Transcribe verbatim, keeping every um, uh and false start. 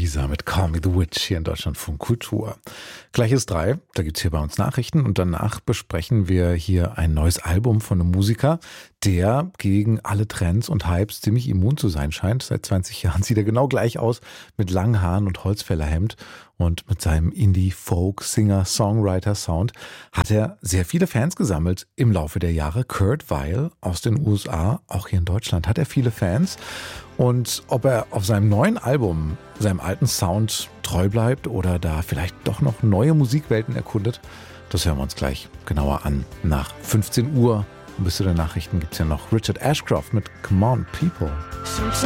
Lisa mit Call Me the Witch hier in Deutschlandfunk Kultur. Gleich ist drei, da gibt's hier bei uns Nachrichten und danach besprechen wir hier ein neues Album von einem Musiker, der gegen alle Trends und Hypes ziemlich immun zu sein scheint. Seit zwanzig Jahren sieht er genau gleich aus, mit langen Haaren und Holzfällerhemd. Und mit seinem Indie-Folk-Singer-Songwriter-Sound hat er sehr viele Fans gesammelt im Laufe der Jahre. Kurt Weill aus den U S A, auch hier in Deutschland hat er viele Fans. Und ob er auf seinem neuen Album seinem alten Sound treu bleibt oder da vielleicht doch noch neue Musikwelten erkundet, das hören wir uns gleich genauer an. Nach fünfzehn Uhr bis zu den Nachrichten gibt es ja noch Richard Ashcroft mit Come On People. Sometimes